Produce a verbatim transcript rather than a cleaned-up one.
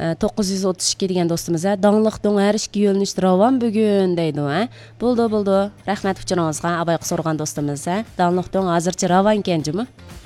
to'qqiz yuz o'ttiz ikki degan do'stimiz ha. Dangliq do'ng har ikki yo'linish ravon bugun deydi ha. Bo'ldi, bo'ldi. Rahmat uchuningizga Abay so'rgan do'stimiz ha. Dangliq do'ng hozircha ravon ekanjimi?